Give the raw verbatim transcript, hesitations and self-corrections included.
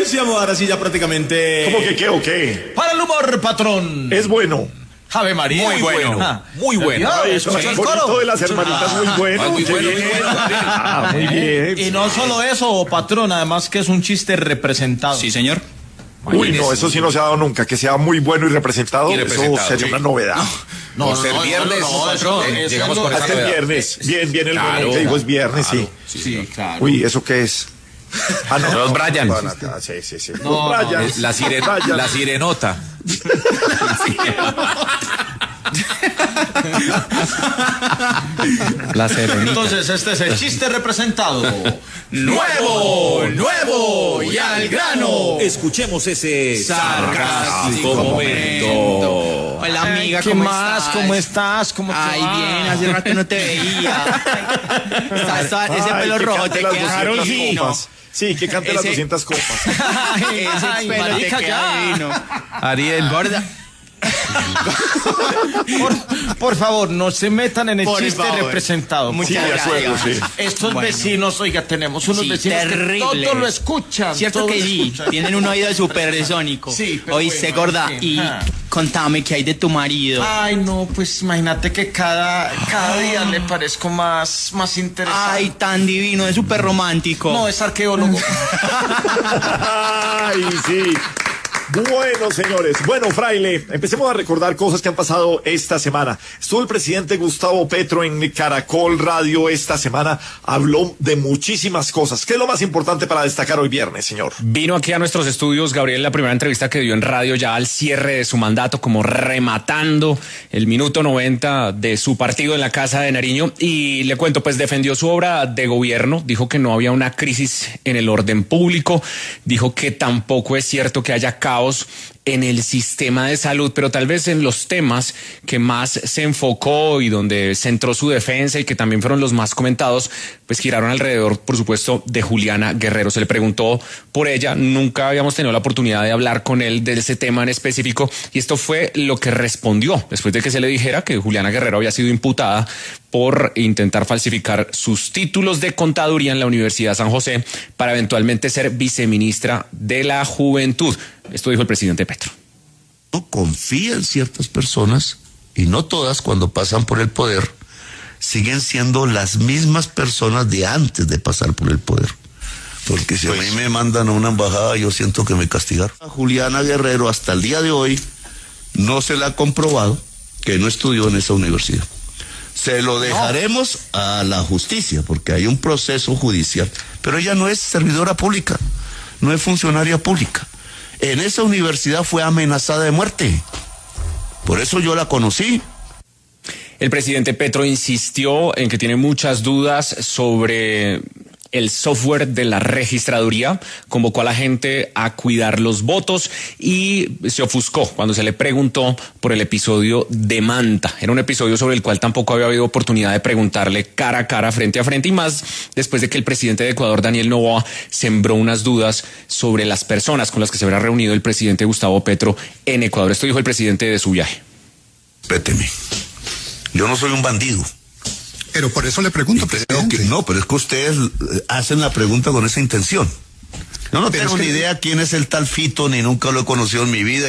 iniciamos ahora sí ya prácticamente. ¿Cómo que qué o qué? Para el humor, patrón. Es bueno. Ave María. Muy bueno. Ah, Muy bueno. Ay, eso ¿escuchó es el bonito coro? de las hermanitas, muy bueno. Ah, muy qué bueno, bien. muy bueno. Ah, muy bien. Y no solo eso, patrón, además que es un chiste representado. Sí, señor. Uy, no, eso sí no se ha dado nunca, que sea muy bueno y representado, Y representado, eso sería sí. una novedad. No, Por ser no, no, viernes, no, no, patrón, eso- eso llegamos es con lo- esa Hasta el novedad. viernes, bien, bien el Claro, bueno, que digo es viernes, sí. Sí, claro. Uy, ¿eso qué es? Ah, no. Los no, Brian. no, no, no, sí, sí, sí. No, Los Brian. La, siren- Brian. la sirenota. La serenita. Entonces, este es el chiste representado. Nuevo, nuevo y al grano. Escuchemos ese Sarcástico momento. Hola amiga, ¿Qué ¿cómo más? estás? ¿Cómo estás? ¿Cómo te Ay, va? bien, hace rato no te veía. Estás toda- ese Ay, pelo que rojo cante te las quedaron doscientas divino. copas. Sí, que cante las Ese- doscientas copas. Ay, Ese ay, pelo marica, te ya. queda divino. Ariel. Gorda. Por, por favor, no se metan en el Por chiste favor. representado. Muchas Sí, de acuerdo, gracias. sí. Estos Bueno. vecinos, oiga, tenemos unos Sí, vecinos que terribles. todo lo escuchan. Cierto todo que lo sí, escuchan. tienen un oído súper sónico. Sí, pero Oíste, bueno, gorda, en fin. y Ah. contame qué hay de tu marido. Ay, no, pues imagínate que cada, cada día le parezco más, más interesante. Ay, tan divino, es súper romántico. No, es arqueólogo. Ay, sí. Bueno, señores. Bueno, Fraile, empecemos a recordar cosas que han pasado esta semana. Estuvo el presidente Gustavo Petro en Caracol Radio esta semana. Habló de muchísimas cosas. ¿Qué es lo más importante para destacar hoy viernes, señor? Vino aquí a nuestros estudios, Gabriel, la primera entrevista que dio en radio ya al cierre de su mandato, como rematando el minuto noventa de su partido en la Casa de Nariño. Y le cuento, pues defendió su obra de gobierno, dijo que no había una crisis en el orden público, dijo que tampoco es cierto que haya caos en el sistema de salud, pero tal vez en los temas que más se enfocó y donde centró su defensa y que también fueron los más comentados, pues giraron alrededor, por supuesto, de Juliana Guerrero. Se le preguntó por ella, nunca habíamos tenido la oportunidad de hablar con él de ese tema en específico, y esto fue lo que respondió después de que se le dijera que Juliana Guerrero había sido imputada por intentar falsificar sus títulos de contaduría en la Universidad San José para eventualmente ser viceministra de la Juventud. Esto dijo el presidente Petro. No confía en ciertas personas, y no todas, cuando pasan por el poder, siguen siendo las mismas personas de antes de pasar por el poder. Porque si a mí me mandan a una embajada, yo siento que me castigaron. A Juliana Guerrero, hasta el día de hoy, no se le ha comprobado que no estudió en esa universidad. Se lo dejaremos a la justicia, porque hay un proceso judicial, pero ella no es servidora pública, no es funcionaria pública. En esa universidad fue amenazada de muerte. Por eso yo la conocí. El presidente Petro insistió en que tiene muchas dudas sobre el software de la registraduría, convocó a la gente a cuidar los votos y se ofuscó cuando se le preguntó por el episodio de Manta. Era un episodio sobre el cual tampoco había habido oportunidad de preguntarle cara a cara, frente a frente, y más después de que el presidente de Ecuador, Daniel Noboa, sembró unas dudas sobre las personas con las que se habrá reunido el presidente Gustavo Petro en Ecuador. Esto dijo el presidente de su viaje. Respéteme. Yo no soy un bandido. Pero por eso le pregunto, Y creo presidente. que no, pero es que ustedes eh, hacen la pregunta con esa intención. Yo no Pero tengo es ni que- idea quién es el tal Fito, ni nunca lo he conocido en mi vida.